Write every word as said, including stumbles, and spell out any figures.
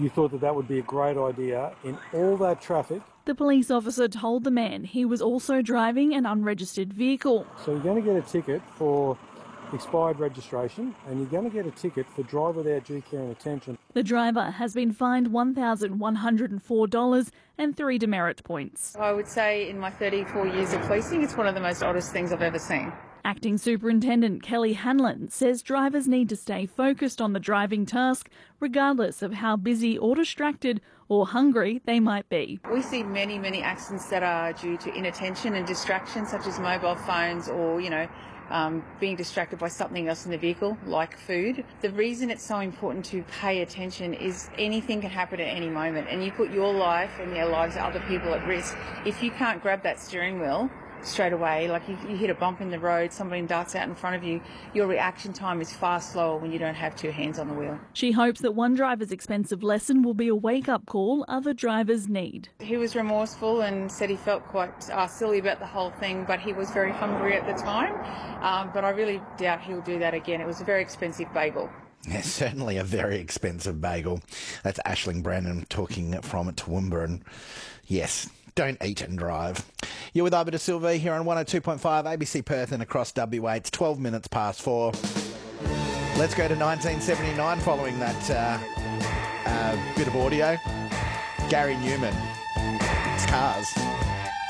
you thought that that would be a great idea in all that traffic. The police officer told the man he was also driving an unregistered vehicle. So you're going to get a ticket for expired registration and you're going to get a ticket for drive without due care and attention. The driver has been fined one thousand one hundred four dollars and three demerit points. I would say in my thirty-four years of policing, it's one of the most oddest things I've ever seen. Acting Superintendent Kelly Hanlon says drivers need to stay focused on the driving task, regardless of how busy or distracted or hungry they might be. We see many, many accidents that are due to inattention and distraction, such as mobile phones or, you know, um, being distracted by something else in the vehicle, like food. The reason it's so important to pay attention is anything can happen at any moment, and you put your life and the lives of other people at risk. If you can't grab that steering wheel straight away, like you, you hit a bump in the road, somebody darts out in front of you, your reaction time is far slower when you don't have two hands on the wheel. She hopes that one driver's expensive lesson will be a wake-up call other drivers need. He was remorseful and said he felt quite uh, silly about the whole thing, but he was very hungry at the time. Um, but I really doubt he'll do that again. It was a very expensive bagel. Yeah, certainly a very expensive bagel. That's Aisling Brennan talking from Toowoomba, and yes, don't eat and drive. You're with Iba De Silva here on one oh two point five A B C Perth and across W A. It's twelve minutes past four. Let's go to nineteen seventy-nine following that uh, uh, bit of audio. Gary Newman. It's Cars.